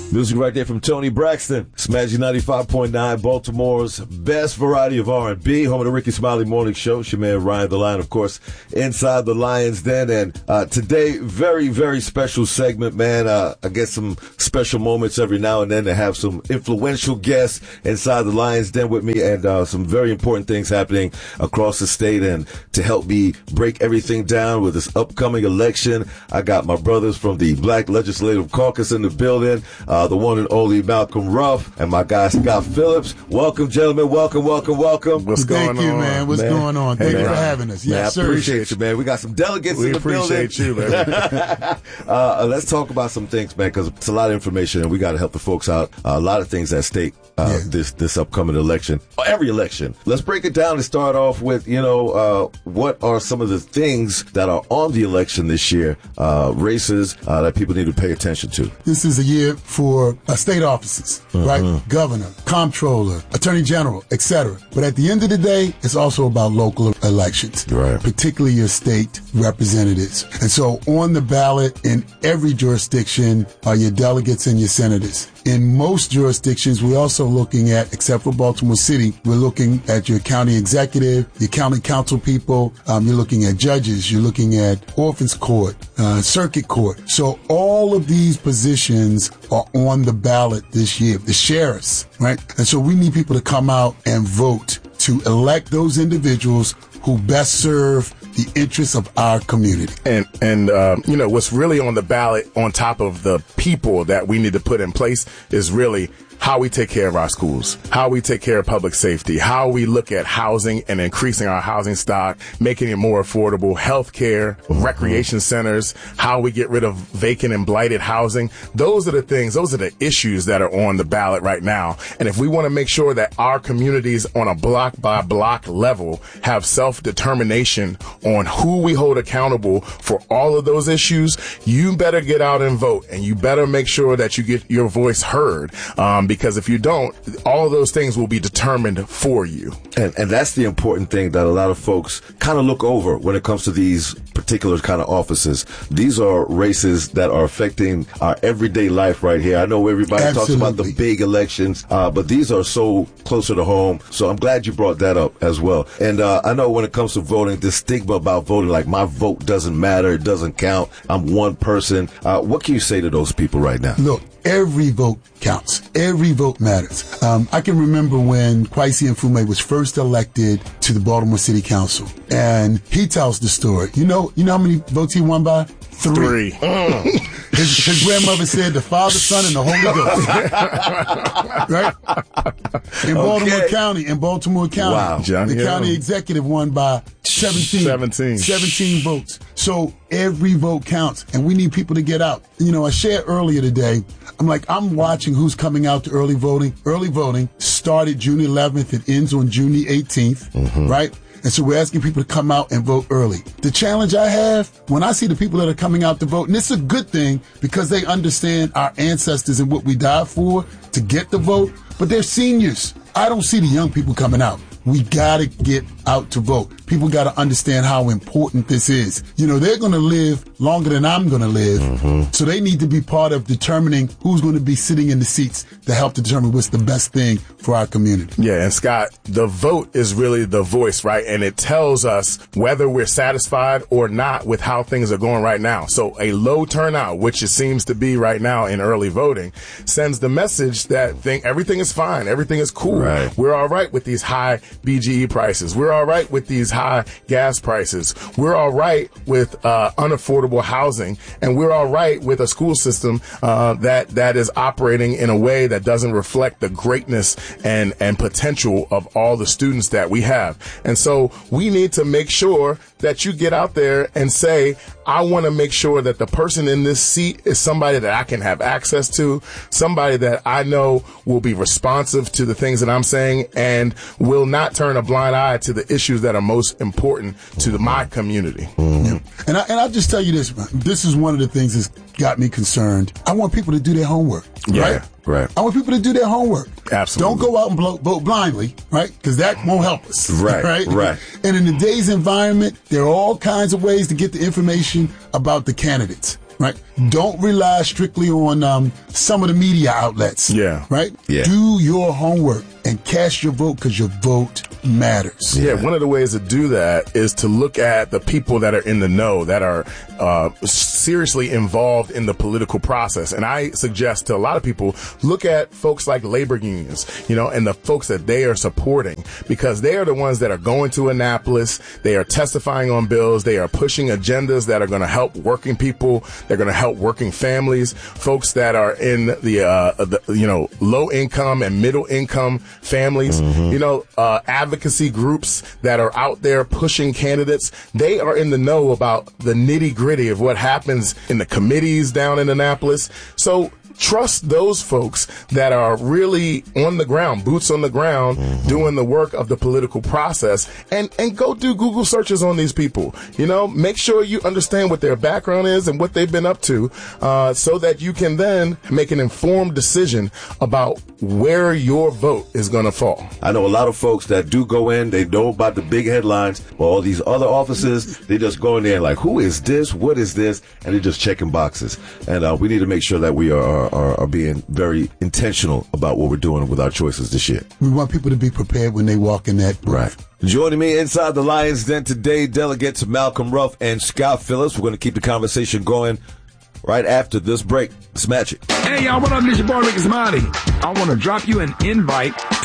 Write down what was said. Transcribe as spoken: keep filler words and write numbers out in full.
Music right there from Tony Braxton. It's Magic ninety-five point nine, Baltimore's best variety of R and B. Home of the Ricky Smiley Morning Show. It's your man Ryan the Lion, of course, inside the Lion's Den. And uh, today, very, very special segment, man. Uh, I get some special moments every now and then to have some influential guests inside the Lion's Den with me, and uh, some very important things happening across the state. And to help me break everything down with this upcoming election, I got my brothers from the Black Legislative Caucus in the building. Uh, the one and only Malcolm Ruff, and my guy Scott Phillips. Welcome, gentlemen. Welcome, welcome, welcome. What's going on? Thank you, man. What's man. going on? Thank hey, you for having us. Yes, man, I sir. appreciate you, man. We got some delegates we in the appreciate building. you, man. uh, let's talk about some things, man, because it's a lot of information, and we got to help the folks out. Uh, a lot of things at stake uh, yeah. this this upcoming election, or every election. Let's break it down and start off with, you know, uh, what are some of the things that are on the election this year, uh, races uh, that people need to pay attention to. This is a year for uh, state offices, mm-hmm. right? Governor, comptroller, attorney general, et cetera. But at the end of the day, it's also about local elections, right? Particularly your state representatives. And so on the ballot in every jurisdiction are your delegates and your senators. In most jurisdictions, we're also looking at, except for Baltimore City, we're looking at your county executive, your county council people, um, you're looking at judges, you're looking at orphans court, uh, circuit court. So all of these positions are on the ballot this year, the sheriffs, right? And so we need people to come out and vote to elect those individuals who best serve the interests of our community. And, and uh, you know, what's really on the ballot on top of the people that we need to put in place is really how we take care of our schools, how we take care of public safety, how we look at housing and increasing our housing stock, making it more affordable, health care, mm-hmm. recreation centers, how we get rid of vacant and blighted housing. Those are the things, those are the issues that are on the ballot right now. And if we want to make sure that our communities on a block by block level have self-determination on who we hold accountable for all of those issues, you better get out and vote, and you better make sure that you get your voice heard. Um, Because if you don't, all of those things will be determined for you. And, and that's the important thing that a lot of folks kind of look over when it comes to these particular kind of offices. These are races that are affecting our everyday life right here. I know everybody Absolutely. talks about the big elections, uh, but these are so closer to home. So I'm glad you brought that up as well. And uh, I know when it comes to voting, this stigma about voting, like my vote doesn't matter, it doesn't count, I'm one person. Uh, what can you say to those people right now? Look, every vote counts. Every vote matters. Um, I can remember when Kwesi Mfume was first elected to the Baltimore City Council, and he tells the story. You know, you know how many votes he won by? Three. Three. Mm. His, his grandmother said the Father, Son, and the Holy Ghost. Right? In Baltimore Okay. County, in Baltimore County, Wow. Johnny the Hill. county executive won by seventeen. seventeen. seventeen votes. So every vote counts, and we need people to get out. You know, I shared earlier today, I'm like, I'm watching who's coming out to early voting. Early voting started June eleventh. It ends on June the eighteenth, mm-hmm. right? And so we're asking people to come out and vote early. The challenge I have, when I see the people that are coming out to vote, and it's a good thing because they understand our ancestors and what we died for to get the vote, but they're seniors. I don't see the young people coming out. We gotta get out to vote. People gotta understand how important this is. You know, they're gonna live longer than I'm gonna live, mm-hmm. so they need to be part of determining who's gonna be sitting in the seats to help determine what's the best thing for our community. Yeah, and Scott, the vote is really the voice, right? And it tells us whether we're satisfied or not with how things are going right now. So a low turnout, which it seems to be right now in early voting, sends the message that thing, everything is fine, everything is cool. Right. We're all right with these high B G E prices. We're all right with these high gas prices. We're all right with uh, unaffordable housing, and we're all right with a school system uh, that that is operating in a way that doesn't reflect the greatness and and potential of all the students that we have. And so we need to make sure that you get out there and say, I want to make sure that the person in this seat is somebody that I can have access to, somebody that I know will be responsive to the things that I'm saying and will not turn a blind eye to the issues that are most important to the, my community. Mm-hmm. Yeah. And, I, and I'll just tell you this, man. This is one of the things that's got me concerned. I want people to do their homework, Yeah. right? Right. I want people to do their homework. Absolutely. Don't go out and blow, vote blindly, right? Because that won't help us. Right, Right. right. And in today's environment, there are all kinds of ways to get the information about the candidates. right? Don't rely strictly on um, some of the media outlets. Yeah. Right? Yeah. Do your homework and cast your vote because your vote matters. Yeah, one of the ways to do that is to look at the people that are in the know, that are uh, seriously involved in the political process. And I suggest to a lot of people, look at folks like labor unions, you know, and the folks that they are supporting, because they are the ones that are going to Annapolis. They are testifying on bills. They are pushing agendas that are going to help working people. They're going to help working families, folks that are in the, uh, the you know, low income and middle income families, mm-hmm. you know, uh, advocacy groups that are out there pushing candidates. They are in the know about the nitty gritty of what happens in the committees down in Annapolis. So trust those folks that are really on the ground, boots on the ground, mm-hmm. doing the work of the political process, and, and go do Google searches on these people. You know, make sure you understand what their background is and what they've been up to, uh, so that you can then make an informed decision about where your vote is going to fall. I know a lot of folks that do go in, they know about the big headlines, but all these other offices, they just go in there and like, who is this? What is this? And they're just checking boxes. And uh, we need to make sure that we are Are, are being very intentional about what we're doing with our choices this year. We want people to be prepared when they walk in that booth. Right. Joining me inside the Lions Den today, delegates Malcolm Ruff and Scott Phillips. We're going to keep the conversation going right after this break. Let's match it. Hey, y'all, what up? This your boy, Ricky Smiley. I want to drop you an invite